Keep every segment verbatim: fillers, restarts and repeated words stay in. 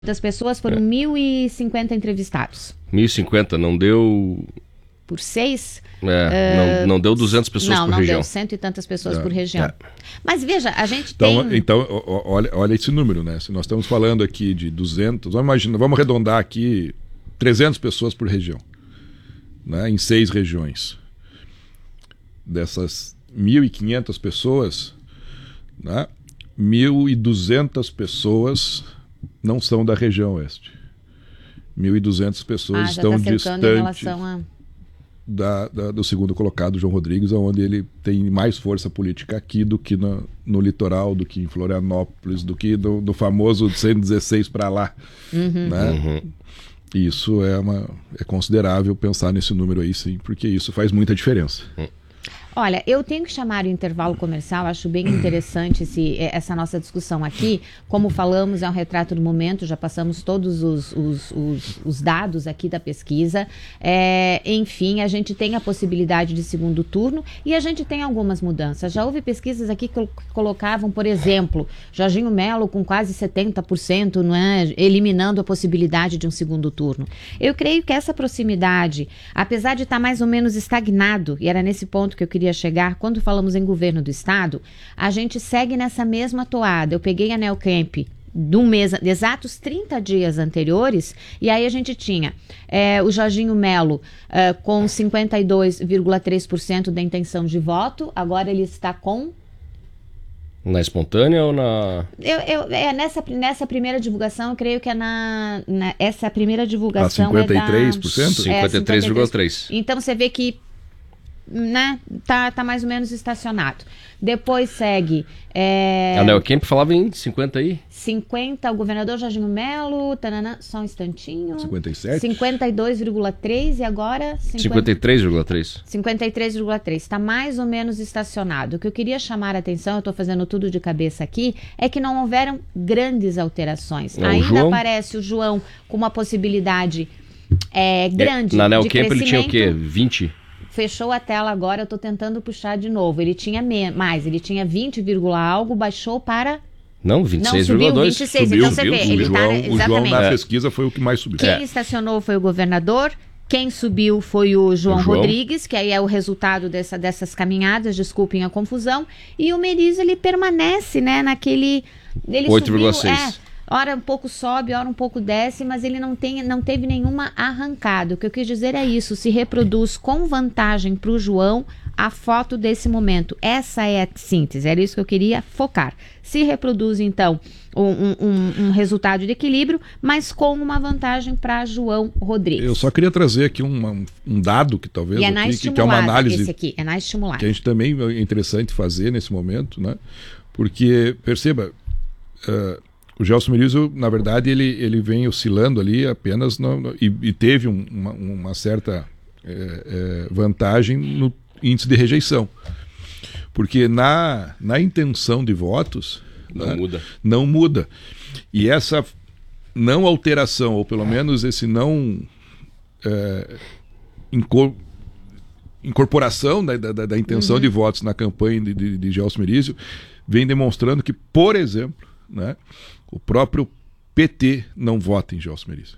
das pessoas, foram é. mil e cinquenta entrevistados. mil e cinquenta, não deu... Por seis? É, uh, não, não deu duzentas pessoas não, por não região. Não, não deu cento e tantas pessoas é, por região. É. Mas veja, a gente então, tem... Então, olha, olha esse número, né? Se nós estamos falando aqui de duzentas, vamos imaginar, vamos arredondar aqui trezentas pessoas por região, né? Em seis regiões. Dessas mil e quinhentas pessoas, né? mil e duzentas pessoas não são da região oeste. mil e duzentas pessoas ah, estão tá distantes em relação a... da, da, do segundo colocado, João Rodrigues, onde ele tem mais força política aqui do que no, no litoral, do que em Florianópolis, do que no, no famoso cento e dezesseis para lá. Uhum. Né? Uhum. Isso é, uma, é considerável pensar nesse número aí, sim, porque isso faz muita diferença. Uhum. Olha, eu tenho que chamar o intervalo comercial, acho bem interessante esse, essa nossa discussão aqui. Como falamos, é um retrato do momento, já passamos todos os, os, os, os dados aqui da pesquisa. É, enfim, a gente tem a possibilidade de segundo turno e a gente tem algumas mudanças. Já houve pesquisas aqui que colocavam, por exemplo, Jorginho Melo com quase setenta por cento, não é, eliminando a possibilidade de um segundo turno. Eu creio que essa proximidade, apesar de estar mais ou menos estagnado, e era nesse ponto que eu queria chegar, quando falamos em governo do estado, a gente segue nessa mesma toada. Eu peguei a Neocamp de um mês, de exatos trinta dias anteriores, e aí a gente tinha é, o Jorginho Melo é, com cinquenta e dois vírgula três por cento da intenção de voto, agora ele está com... Na espontânea ou na... Eu, eu, é, nessa, nessa primeira divulgação, eu creio que é na... na essa primeira divulgação ah, cinquenta e três por cento? É da... cinquenta e três vírgula três por cento. Então você vê que né, tá, tá mais ou menos estacionado. Depois segue... É... A Neocamp falava em cinquenta aí? cinquenta, o governador Jorginho Melo, tanana, só um instantinho. cinquenta e sete? cinquenta e dois vírgula três e agora... cinquenta e três vírgula três. cinquenta e três vírgula três. Está mais ou menos estacionado. O que eu queria chamar a atenção, eu estou fazendo tudo de cabeça aqui, é que não houveram grandes alterações. Não, Ainda João... aparece o João com uma possibilidade é, grande Na de Neocamp crescimento. ele tinha o quê? vinte? Fechou a tela agora, eu estou tentando puxar de novo. Ele tinha me- mais, ele tinha vinte, algo, baixou para... Não, vinte e seis vírgula dois. vinte e seis, Subiu, então você subiu, vê, subiu. ele O tá, João, exatamente. o João na pesquisa foi o que mais subiu. Quem é. estacionou foi o governador, quem subiu foi o João, o João Rodrigues, que aí é o resultado dessa, dessas caminhadas, desculpem a confusão, e o Merizio, ele permanece, né, naquele... oito vírgula seis. É, ora um pouco sobe, ora um pouco desce, mas ele não, tem, não teve nenhuma arrancada. O que eu quis dizer é isso, se reproduz com vantagem para o João a foto desse momento. Essa é a síntese, era isso que eu queria focar. Se reproduz, então, um, um, um resultado de equilíbrio, mas com uma vantagem para João Rodrigues. Eu só queria trazer aqui um, um dado que talvez e é na aqui, que é uma análise esse aqui, é na estimulada. que a gente também é interessante fazer nesse momento, né? Porque, perceba, uh, o Gelson Merizio, na verdade, ele, ele vem oscilando ali apenas no, no, e, e teve um, uma, uma certa é, é, vantagem no índice de rejeição. Porque na, na intenção de votos não, né, muda. não muda. E essa não alteração, ou pelo menos esse não é, incor, incorporação da, da, da intenção uhum. de votos na campanha de, de, de Gelson Merizio vem demonstrando que, por exemplo, né, o próprio P T não vota em Gelson Merizio.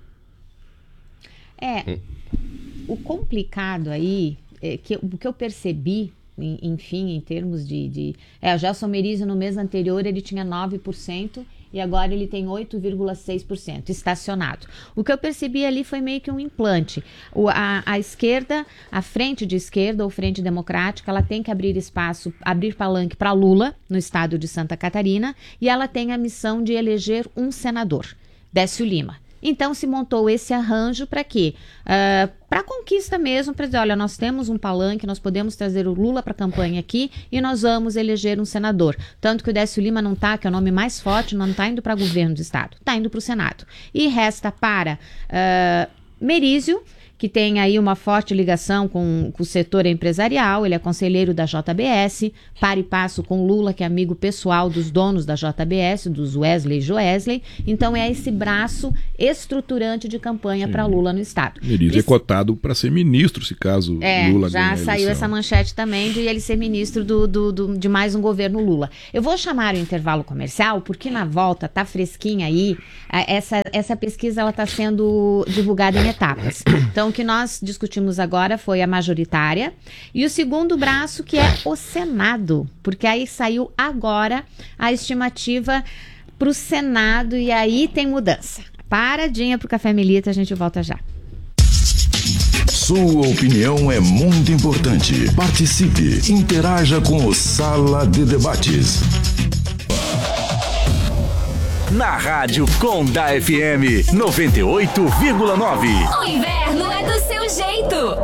É, hum. o complicado aí, é que o que eu percebi, enfim, em termos de... de é, o Gelson Merizio no mês anterior ele tinha nove por cento e agora ele tem oito vírgula seis por cento, estacionado. O que eu percebi ali foi meio que um implante. O, a, a esquerda, a frente de esquerda ou frente democrática, ela tem que abrir espaço, abrir palanque para Lula, no estado de Santa Catarina, e ela tem a missão de eleger um senador, Décio Lima. Então se montou esse arranjo para quê? Uh, para conquista mesmo, para dizer, olha, nós temos um palanque, nós podemos trazer o Lula para a campanha aqui e nós vamos eleger um senador. Tanto que o Décio Lima não está, que é o nome mais forte, não está indo para governo do estado, está indo para o Senado. E resta para uh, Merizio, que tem aí uma forte ligação com, com o setor empresarial, ele é conselheiro da J B S, para e passo com Lula, que é amigo pessoal dos donos da J B S, dos Wesley e Joesley, então é esse braço estruturante de campanha para Lula no estado. Ele é cotado para ser ministro, se caso é, Lula já ganhar a saiu essa manchete também de ele ser ministro do, do, do, de mais um governo Lula. Eu vou chamar o intervalo comercial, porque na volta tá fresquinha aí, essa, essa pesquisa ela está sendo divulgada em etapas. Então, o que nós discutimos agora foi a majoritária e o segundo braço, que é o Senado, porque aí saiu agora a estimativa para o Senado e aí tem mudança. Paradinha pro Café Milita, a gente volta já. Sua opinião é muito importante. Participe, interaja com o Sala de Debates. Na Rádio Conda F M noventa e oito vírgula nove. O inverno é do seu jeito.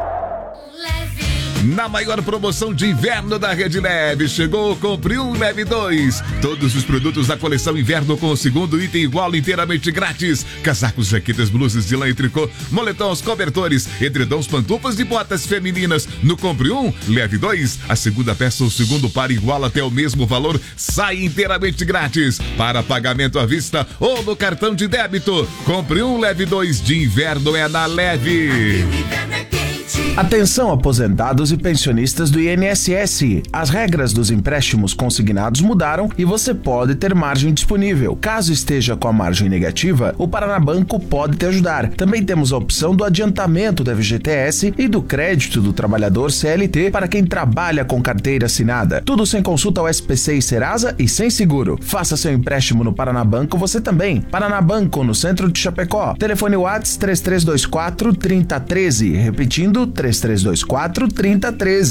Na maior promoção de inverno da Rede Leve, chegou o Compre um, Leve dois. Todos os produtos da coleção inverno com o segundo item igual inteiramente grátis. Casacos, jaquetas, blusas de lã e tricô, moletons, cobertores, edredons, pantufas e botas femininas. No Compre um, Leve dois, a segunda peça ou segundo par igual até o mesmo valor sai inteiramente grátis. Para pagamento à vista ou no cartão de débito. Compre um, Leve dois de inverno é na Leve. Atenção, aposentados e pensionistas do I N S S. As regras dos empréstimos consignados mudaram e você pode ter margem disponível. Caso esteja com a margem negativa, o Paranabanco pode te ajudar. Também temos a opção do adiantamento do F G T S e do crédito do trabalhador C L T para quem trabalha com carteira assinada. Tudo sem consulta ao S P C e Serasa e sem seguro. Faça seu empréstimo no Paranabanco você também. Paranabanco, no centro de Chapecó. Telefone WhatsApp três três dois quatro, três zero um três. Repetindo, três três dois quatro, três zero um três.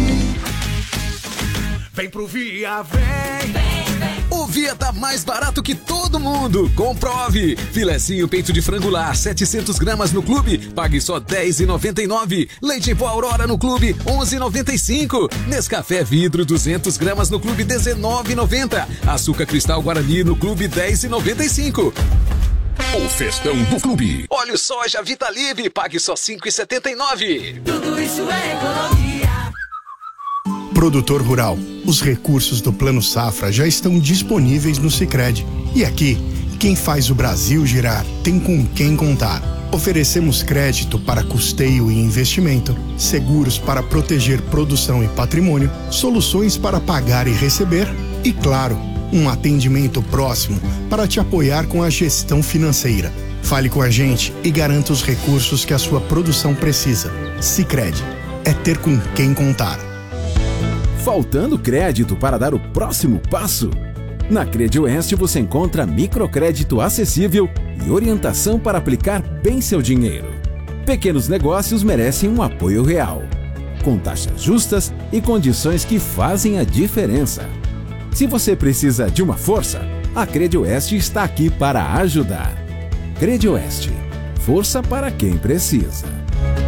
Vem pro Via, vem, vem, vem. O Via tá mais barato que todo mundo. Comprove. Filezinho peito de frango lá, setecentos gramas no clube, pague só dez reais e noventa e nove centavos. Leite em pó Aurora no clube, onze reais e noventa e cinco centavos. Nescafé vidro, duzentos gramas no clube, dezenove reais e noventa centavos. Açúcar cristal Guarani no clube, dez reais e noventa e cinco centavos. O festão do clube. Óleo soja Vitalive, pague só cinco reais e setenta e nove centavos. Tudo isso é economia. Produtor rural, os recursos do Plano Safra já estão disponíveis no Sicredi. E aqui, quem faz o Brasil girar tem com quem contar. Oferecemos crédito para custeio e investimento, seguros para proteger produção e patrimônio, soluções para pagar e receber e, claro, um atendimento próximo para te apoiar com a gestão financeira. Fale com a gente e garanta os recursos que a sua produção precisa. Sicredi é ter com quem contar. Faltando crédito para dar o próximo passo? Na CredOeste você encontra microcrédito acessível e orientação para aplicar bem seu dinheiro. Pequenos negócios merecem um apoio real, com taxas justas e condições que fazem a diferença. Se você precisa de uma força, a CredOeste está aqui para ajudar. CredOeste, força para quem precisa.